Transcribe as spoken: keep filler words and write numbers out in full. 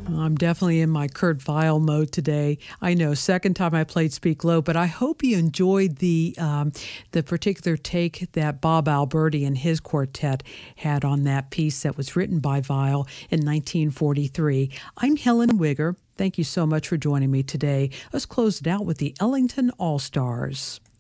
I'm definitely in my Kurt Weill mode today. I know, second time I played Speak Low, but I hope you enjoyed the um, the particular take that Bob Alberti and his quartet had on that piece that was written by Weill in nineteen forty-three. I'm Helen Wigger. Thank you so much for joining me today. Let's close it out with the Ellington All-Stars.